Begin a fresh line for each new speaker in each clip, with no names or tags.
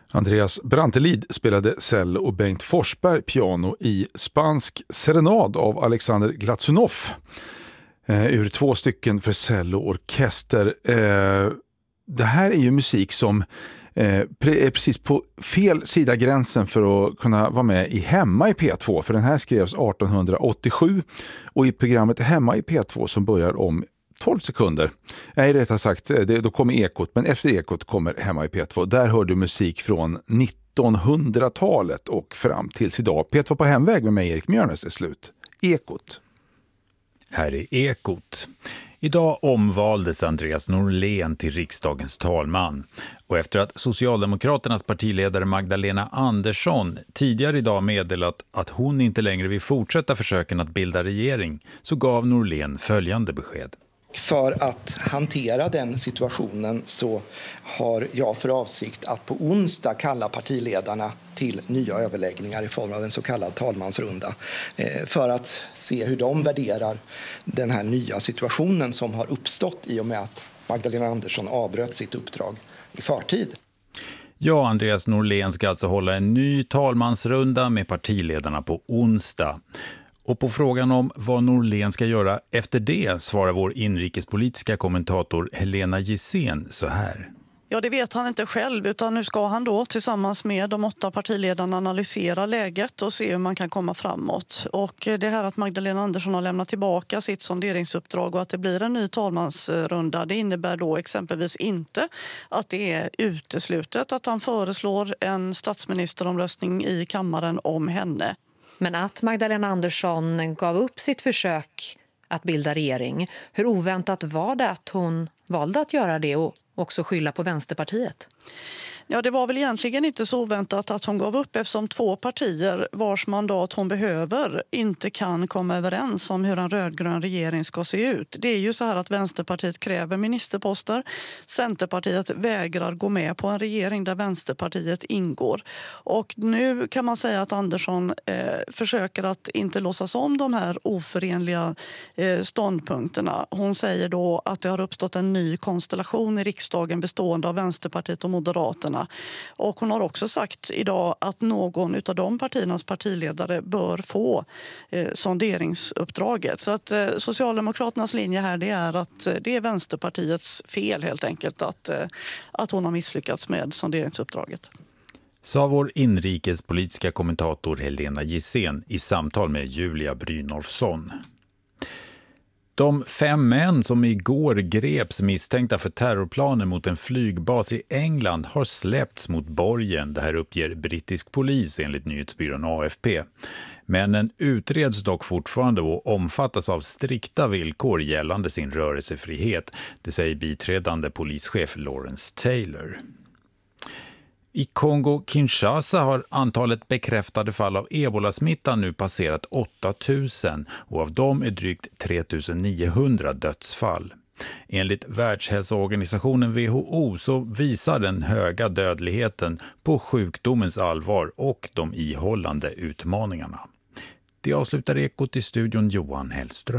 Andreas Brantelid spelade cello och Bengt Forsberg piano i Spansk serenad av Alexander Glazunov. Ur 2 stycken för cello och orkester. Det här är ju musik som är precis på fel sida gränsen för att kunna vara med i Hemma i P2. För den här skrevs 1887 och i programmet Hemma i P2 som börjar om 12 sekunder. Nej, rättare sagt, då kommer Ekot, men efter Ekot kommer Hemma i P2. Där hör du musik från 1900-talet och fram tills idag. P2 på hemväg med mig, Erik Mjörnes, är slut. Ekot.
Här är Ekot. Idag omvaldes Andreas Norlén till riksdagens talman. Och efter att Socialdemokraternas partiledare Magdalena Andersson tidigare idag meddelat att hon inte längre vill fortsätta försöken att bilda regering, så gav Norlén följande besked.
För att hantera den situationen så har jag för avsikt att på onsdag kalla partiledarna till nya överläggningar i form av en så kallad talmansrunda för att se hur de värderar den här nya situationen som har uppstått i och med att Magdalena Andersson avbröt sitt uppdrag i förtid.
Ja, Andreas Norlén ska alltså hålla en ny talmansrunda med partiledarna på onsdag. Och på frågan om vad Norlén ska göra efter det svarar vår inrikespolitiska kommentator Helena Gissén så här.
Ja, det vet han inte själv, utan nu ska han då tillsammans med de 8 partiledarna analysera läget och se hur man kan komma framåt. Och det här att Magdalena Andersson har lämnat tillbaka sitt sonderingsuppdrag och att det blir en ny talmansrunda, det innebär då exempelvis inte att det är uteslutet att han föreslår en statsministeromröstning i kammaren om henne.
Men att Magdalena Andersson gav upp sitt försök att bilda regering, hur oväntat var det att hon valde att göra det och också skylla på Vänsterpartiet?
Ja, det var väl egentligen inte så oväntat att hon gav upp eftersom 2 partier vars mandat hon behöver inte kan komma överens om hur en rödgrön regering ska se ut. Det är ju så här att Vänsterpartiet kräver ministerposter. Centerpartiet vägrar gå med på en regering där Vänsterpartiet ingår. Och nu kan man säga att Andersson försöker att inte låtsas om de här oförenliga ståndpunkterna. Hon säger då att det har uppstått en ny konstellation i riksdagen bestående av Vänsterpartiet och Moderaterna. Och hon har också sagt idag att någon av de partiernas partiledare bör få sonderingsuppdraget. Så att Socialdemokraternas linje här det är att det är Vänsterpartiets fel helt enkelt att hon har misslyckats med sonderingsuppdraget.
Sa vår inrikespolitiska kommentator Helena Gissén i samtal med Julia Brynolfsson. De 5 män som igår greps misstänkta för terrorplaner mot en flygbas i England har släppts mot borgen. Det här uppger brittisk polis enligt nyhetsbyrån AFP. Männen utreds dock fortfarande och omfattas av strikta villkor gällande sin rörelsefrihet. Det säger biträdande polischef Lawrence Taylor. I Kongo-Kinshasa har antalet bekräftade fall av ebolasmitta nu passerat 8000 och av dem är drygt 3900 dödsfall. Enligt Världshälsoorganisationen WHO så visar den höga dödligheten på sjukdomens allvar och de ihållande utmaningarna. Det avslutar Ekot i studion Johan Hellström.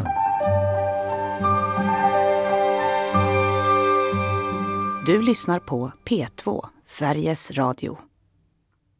Du lyssnar på P2, Sveriges Radio.